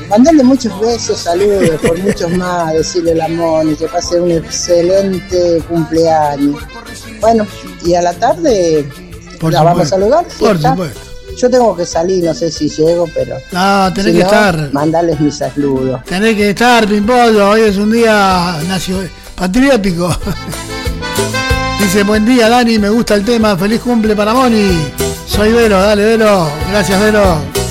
Mandarle muchos besos, saludos, por muchos más, decirle a la Moni que pase un excelente cumpleaños. Bueno, y a la tarde la vamos a saludar. Por supuesto. Yo tengo que salir, no sé si llego, pero... No, tenés que estar. Mandarles mis saludos. Tenés que estar, Pimpollo, hoy es un día patriótico. Dice, buen día, Dani, me gusta el tema, feliz cumple para Moni. Soy Vero, dale, Vero. Gracias, Vero.